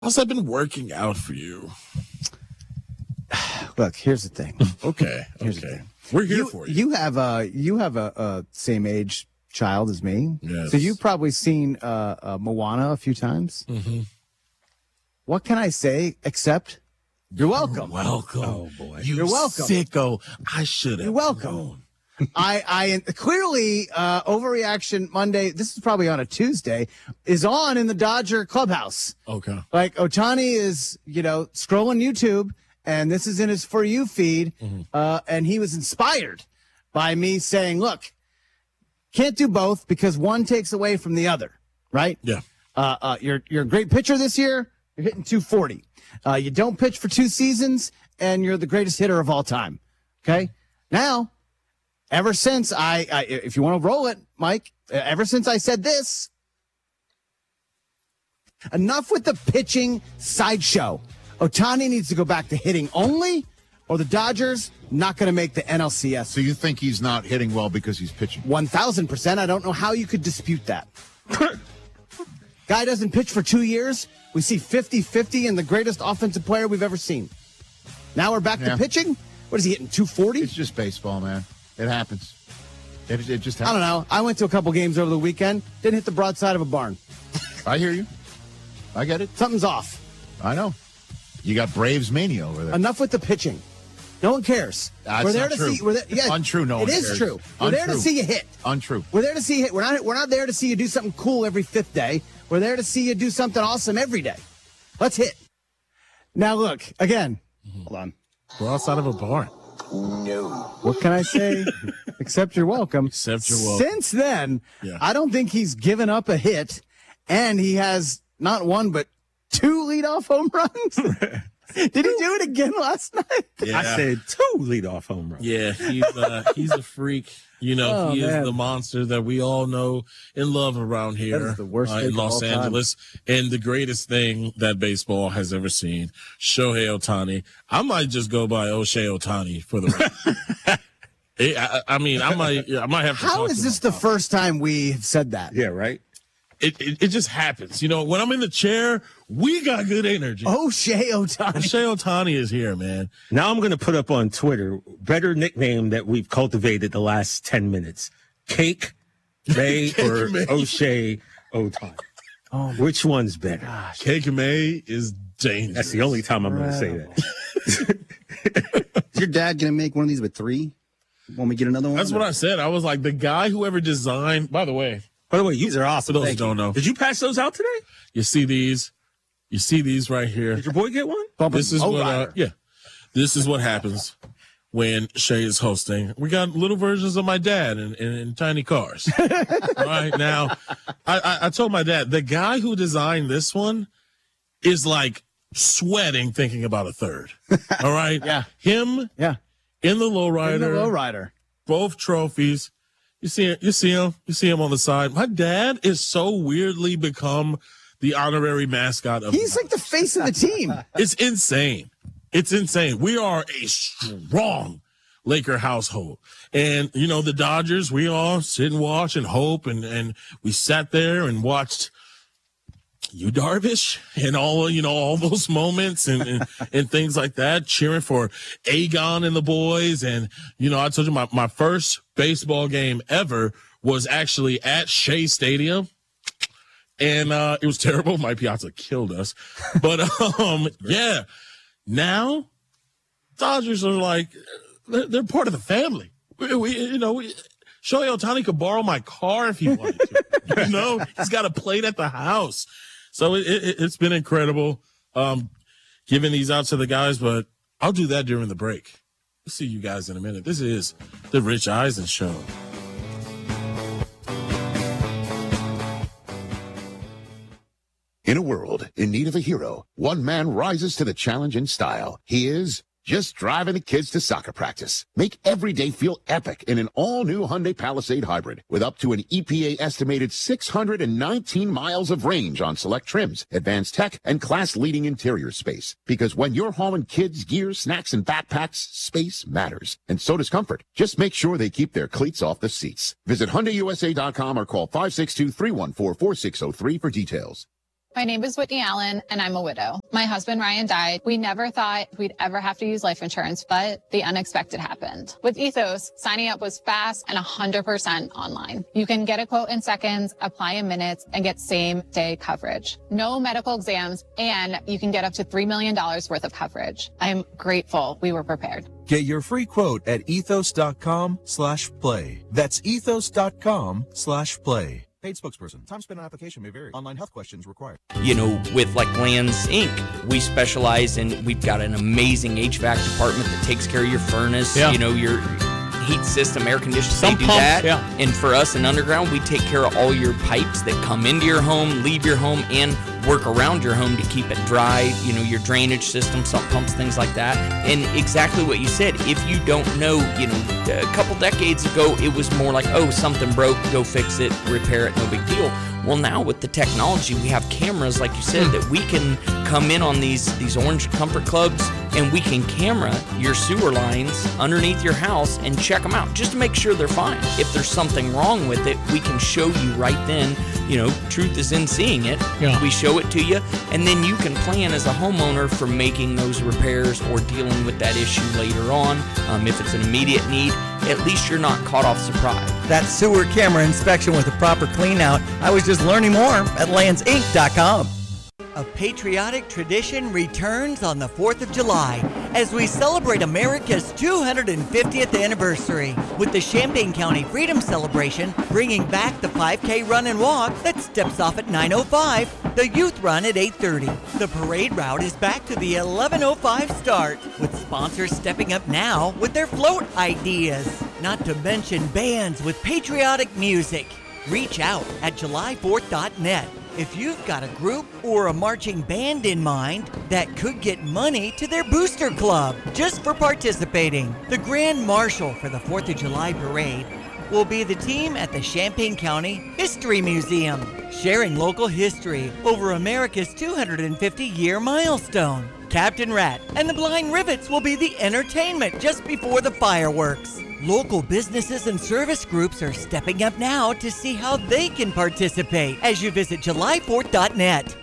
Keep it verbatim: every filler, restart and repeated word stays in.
How's that been working out for you? Look, here's the thing. Okay, Here's the okay. thing. We're here You, for you. you have a you have a, a same age child as me. Yes. So you've probably seen uh, uh, Moana a few times. Mm-hmm. What can I say except you're welcome? Welcome. Oh, boy. You You're welcome. sicko. I should have. You're welcome. known. I, I clearly uh, overreaction Monday. This is probably on a Tuesday. Is on in the Dodger clubhouse. Okay. Like Ohtani is, you know, scrolling YouTube, and this is in his For You feed, Mm-hmm. uh, and he was inspired by me saying, "Look, can't do both because one takes away from the other, right? Yeah. Uh, uh, you're you're a great pitcher this year. You're hitting two forty. Uh, you don't pitch for two seasons, and you're the greatest hitter of all time. Okay, now." Ever since I, I, if you want to roll it, Mike, ever since I said this, enough with the pitching sideshow. Ohtani needs to go back to hitting only, or the Dodgers not going to make the N L C S. So you think he's not hitting well because he's pitching? one thousand percent. I don't know how you could dispute that. Guy doesn't pitch for two years. We see fifty-fifty in the greatest offensive player we've ever seen. Now we're back Yeah. to pitching? What is he hitting, two forty? It's just baseball, man. It happens. It, it just happens. I don't know. I went to a couple games over the weekend. Didn't hit the broadside of a barn. I hear you. I get it. Something's off. I know. You got Braves mania over there. Enough with the pitching. No one cares. That's we're there not to true. see. We're there, yeah, Untrue, no It one is cares. true. We're there to Untrue. see you hit. Untrue. We're there to see you hit. We're not. We're not there to see you do something cool every fifth day. We're there to see you do something awesome every day. Let's hit. Now look again. Hold on. We're outside of a barn. What can I say? Except you're welcome. Except you're welcome. Since then, Yeah. I don't think he's given up a hit, and he has not one but two leadoff home runs. Did he do it again last night? Yeah. I said two leadoff home runs. Yeah, he's uh, he's a freak. You know, Oh, he man. is the monster that we all know and love around here That is the worst uh, take in of Los all time. Angeles, and the greatest thing that baseball has ever seen, Shohei Ohtani. I might just go by O'Shea Ohtani for the record. I, I, I mean, I might I might have to. How talk is to this him the about first time we have said that? Yeah, right? it. It, it just happens. You know, when I'm in the chair, we got good energy. O'Shea Ohtani. O'Shea Ohtani is here, man. Now I'm going to put up on Twitter better nickname that we've cultivated the last ten minutes. Cake May or May. O'Shea Ohtani. Oh, Which one's better? Cake May is dangerous. That's the only time I'm going to say that. Is your dad gonna make one of these with three? When we get another one? That's what I said. I was like, the guy who ever designed, by the way, By the way, these are awesome. For those who Thank you. don't know. Did you pass those out today? you see these, you see these right here. Did your boy get one? Bumper This is what, uh, Lowrider. yeah, this is what happens when Shay is hosting. We got little versions of my dad in, in, in tiny cars. All right, now, I, I, I told my dad, the guy who designed this one is like sweating thinking about a third. All right? Yeah. Him Yeah. in the In the lowrider, lowrider. both trophies. You see, you see him, you see him on the side. My dad is so weirdly become the honorary mascot of He's like the face of the team. It's insane. It's insane. We are a strong Laker household. And, you know, the Dodgers, we all sit and watch and hope. And, and we sat there and watched you, Darvish, and all, you know, all those moments and, and, and things like that, cheering for Agon and the boys. And, you know, I told you my, my first baseball game ever was actually at Shea Stadium. And uh, it was terrible. My Piazza killed us. But, um, yeah. Now, Dodgers are like, they're, they're part of the family. We, we you know, we, Shohei Ohtani could borrow my car if he wanted to. You know, he's got a plate at the house. So it, it, it's been incredible um, giving these out to the guys, but I'll do that during the break. We'll see you guys in a minute. This is the Rich Eisen Show. In a world in need of a hero, one man rises to the challenge in style. He is just driving the kids to soccer practice. Make every day feel epic in an all-new Hyundai Palisade Hybrid with up to an E P A-estimated six hundred nineteen miles of range on select trims, advanced tech, and class-leading interior space. Because when you're hauling kids, gear, snacks, and backpacks, space matters. And so does comfort. Just make sure they keep their cleats off the seats. Visit Hyundai U S A dot com or call five six two, three one four, four six zero three for details. My name is Whitney Allen, and I'm a widow. My husband, Ryan, died. We never thought we'd ever have to use life insurance, but the unexpected happened. With Ethos, signing up was fast and one hundred percent online. You can get a quote in seconds, apply in minutes, and get same-day coverage. No medical exams, and you can get up to three million dollars worth of coverage. I'm grateful we were prepared. Get your free quote at ethos.com slash play. That's ethos.com slash play. Paid spokesperson. Time spent on application may vary. Online health questions required. You know, with like Lands Incorporated, we specialize in, we've got an amazing H V A C department that takes care of your furnace, Yeah. you know, your heat system, air conditioning. Some they do pumps, that. yeah. And for us in Underground, we take care of all your pipes that come into your home, leave your home, and work around your home to keep it dry, you know, your drainage system, sump pumps, things like that. And exactly what you said, if you don't know, you know, a couple decades ago, it was more like, oh, something broke, go fix it, repair it, no big deal. Well, now with the technology, we have cameras, like you said, that we can come in on these, these orange comfort clubs, and we can camera your sewer lines underneath your house and check them out just to make sure they're fine. If there's something wrong with it, we can show you right then. You know, truth is in seeing it. Yeah. We show it to you, and then you can plan as a homeowner for making those repairs or dealing with that issue later on. Um, if it's an immediate need, at least you're not caught off surprise. That sewer camera inspection with a proper clean out. I was just learning more at lands inc dot com. A patriotic tradition returns on the fourth of July as we celebrate America's two hundred fiftieth anniversary with the Champaign County Freedom Celebration bringing back the five K run and walk that steps off at nine oh five, the youth run at eight thirty. The parade route is back to the eleven oh five start with sponsors stepping up now with their float ideas, not to mention bands with patriotic music. Reach out at july fourth dot net. If you've got a group or a marching band in mind that could get money to their booster club just for participating, the Grand Marshal for the fourth of July parade will be the team at the Champaign County History Museum, sharing local history over America's two hundred fifty year milestone. Captain Rat and the Blind Rivets will be the entertainment just before the fireworks. Local businesses and service groups are stepping up now to see how they can participate as you visit july fourth dot net.